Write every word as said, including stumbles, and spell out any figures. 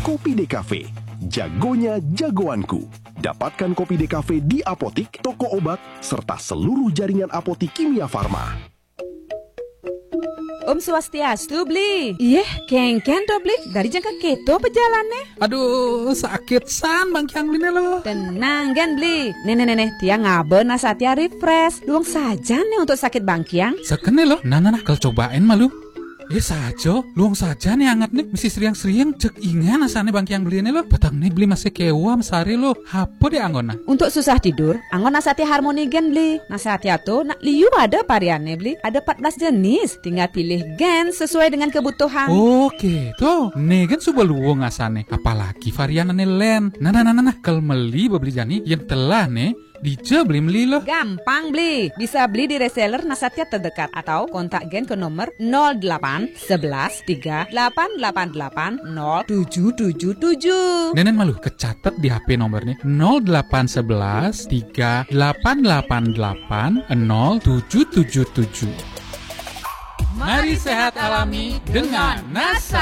Kopi Decafe. Jagonya jagoanku. Dapatkan Kopi Decafe di apotik, toko obat, serta seluruh jaringan apotik Kimia Farma. Om Swastiastu, Bli. Iya, kengken to, Bli. Dari jangka keto pejalannya. Aduh, sakit san Bang Kyang Bli lo. Tenang, Gen, Bli. Nenek-nenek, tia ngaben nasatia refresh. Luang saja nih untuk sakit Bang Kyang. Sekene lo, nah nah nah, kalau cobain malu. Eh saja, luang saja nih hangat nih, mesti seriang-seriang cek ingan asane Bang Kyang beli ini lo. Batang nih beli masih kewa mesari lo, apa deh anggona? Untuk susah tidur, anggon nasati harmoni gen beli. Nasati tuh, nak liu ada variannya beli. Ada empat belas jenis, tinggal pilih gen sesuai dengan kebutuhan. Oke, tuh, nih kan sudah luang asane. Apalagi variannya len. Nah nah nah nah, kalau beli beli jani yang telah nih. Dice beli beli loh. Gampang beli. Bisa beli di reseller Nasatya terdekat atau kontak Gen ke nomor nol delapan sebelas tiga delapan delapan delapan nol tujuh tujuh tujuh. Nenen malu kecatat di H P nomornya nol delapan sebelas tiga delapan delapan delapan nol tujuh tujuh tujuh. Mari sehat alami dengan Nasa.